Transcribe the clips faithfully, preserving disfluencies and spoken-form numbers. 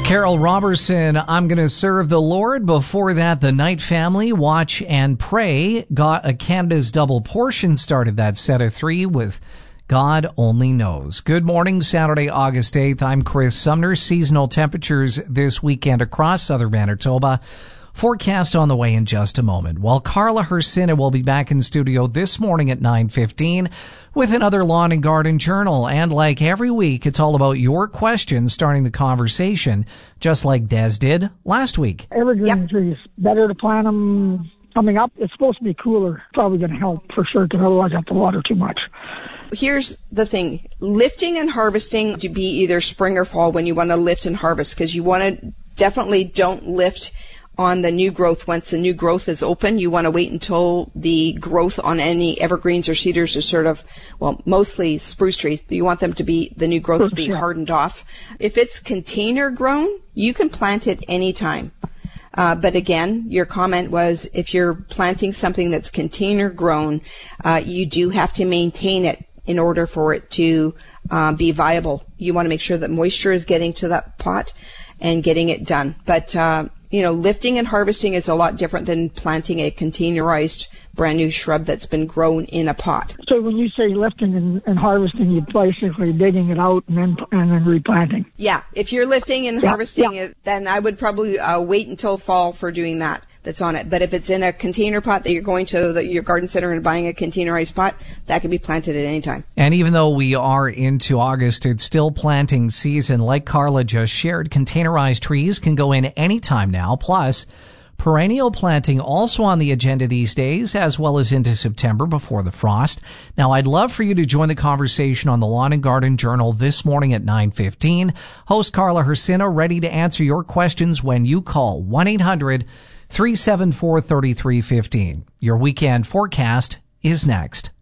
Carol Robertson, I'm going to serve the Lord. Before that, the Knight Family, Watch and Pray. Got a Canada's Double Portion started that set of three with God Only Knows. Good morning, Saturday, August eighth. I'm Chris Sumner. Seasonal temperatures this weekend across southern Manitoba. Forecast on the way in just a moment. While Carla Hersina will be back in studio this morning at nine fifteen with another Lawn and Garden Journal. And like every week, it's all about your questions starting the conversation, just like Des did last week. Evergreen Yep. trees, better to plant them coming up. It's supposed to be cooler. Probably going to help for sure, because otherwise I have to water too much. Here's the thing. Lifting and harvesting to be either spring or fall when you want to lift and harvest, because you want to definitely don't lift on the new growth. Once the new growth is open, you want to wait until the growth on any evergreens or cedars is sort of, well, mostly spruce trees, but you want them to be, the new growth to be hardened off. If it's container grown, you can plant it anytime. Uh, but again, your comment was if you're planting something that's container grown, uh, you do have to maintain it in order for it to uh, be viable. You want to make sure that moisture is getting to that pot and getting it done. But, uh, you know, lifting and harvesting is a lot different than planting a containerized brand new shrub that's been grown in a pot. So when you say lifting and, and harvesting, you're basically digging it out and then and then replanting. Yeah, if you're lifting and Yeah, harvesting yeah. it, then I would probably uh, wait until fall for doing that. That's on it. But if it's in a container pot that you're going to the, your garden center and buying a containerized pot, that can be planted at any time. And even though we are into August, it's still planting season. Like Carla just shared, containerized trees can go in any time now. Plus, perennial planting also on the agenda these days, as well as into September before the frost. Now, I'd love for you to join the conversation on the Lawn and Garden Journal this morning at nine fifteen. Host Carla Hersina ready to answer your questions when you call one eight hundred three seven four three three one five. Your weekend forecast is next.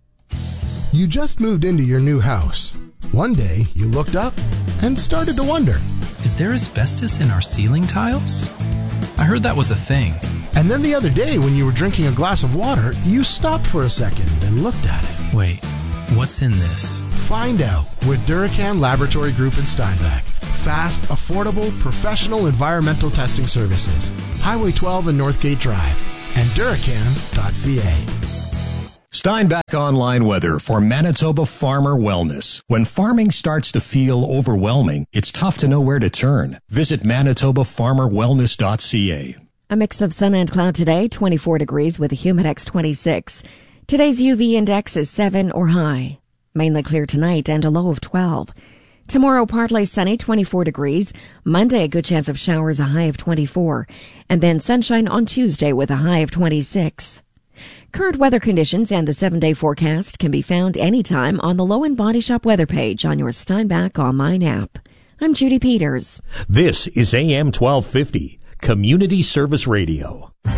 You just moved into your new house. One day, you looked up and started to wonder. Is there asbestos in our ceiling tiles? I heard that was a thing. And then the other day, when you were drinking a glass of water, you stopped for a second and looked at it. Wait, what's in this? Find out with Duracan Laboratory Group in Steinbach. Fast, affordable, professional environmental testing services. Highway twelve and Northgate Drive. And Duracan dot c a. Steinbach Online Weather for Manitoba Farmer Wellness. When farming starts to feel overwhelming, it's tough to know where to turn. Visit Manitoba Farmer Wellness dot c a. A mix of sun and cloud today, twenty-four degrees with a Humidex twenty-six. Today's U V index is seven or high. Mainly clear tonight and a low of twelve. Tomorrow, partly sunny, twenty-four degrees. Monday, a good chance of showers, a high of twenty-four. And then sunshine on Tuesday with a high of twenty-six. Current weather conditions and the seven-day forecast can be found anytime on the Low and Body Shop weather page on your Steinbach online app. I'm Judy Peters. This is A M twelve fifty, Community Service Radio.